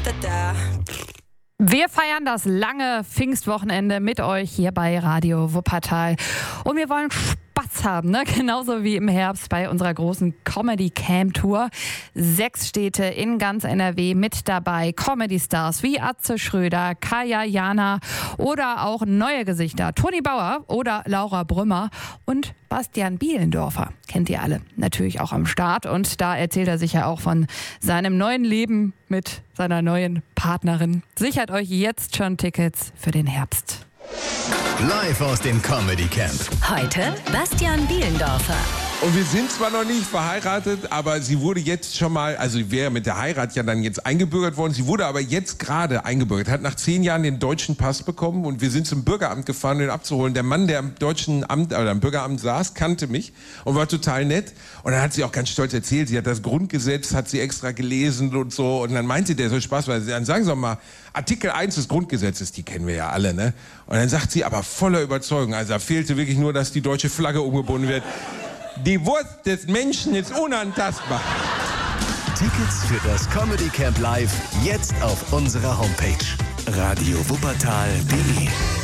Wir feiern das lange Pfingstwochenende mit euch hier bei Radio Wuppertal. Und wir wollen Spaß haben, ne? Genauso wie im Herbst bei unserer großen Comedy-Camp-Tour. 6 Städte in ganz NRW mit dabei. Comedy-Stars wie Atze Schröder, Kaya Jana oder auch neue Gesichter. Toni Bauer oder Laura Brümmer und Bastian Bielendorfer. Kennt ihr alle natürlich auch am Start. Und da erzählt er sich ja auch von seinem neuen Leben mit seiner neuen Partnerin. Sichert euch jetzt schon Tickets für den Herbst. Live aus dem Comedy Camp. Heute Bastian Bielendorfer. Und wir sind zwar noch nicht verheiratet, aber sie wurde jetzt schon mal, also wäre mit der Heirat ja dann jetzt eingebürgert worden. Sie wurde aber jetzt gerade eingebürgert, hat nach 10 Jahren den deutschen Pass bekommen und wir sind zum Bürgeramt gefahren, um ihn abzuholen. Der Mann, der am deutschen Amt oder am Bürgeramt saß, kannte mich und war total nett. Und dann hat sie auch ganz stolz erzählt, sie hat das Grundgesetz, hat sie extra gelesen und so. Und dann meinte der so Spaß, weil dann sagen Sie doch mal, Artikel 1 des Grundgesetzes, die kennen wir ja alle, ne? Und dann sagt sie aber voller Überzeugung, also da fehlte wirklich nur, dass die deutsche Flagge umgebunden wird. Die Wurst des Menschen ist unantastbar. Tickets für das Comedy Camp Live jetzt auf unserer Homepage radiowuppertal.de.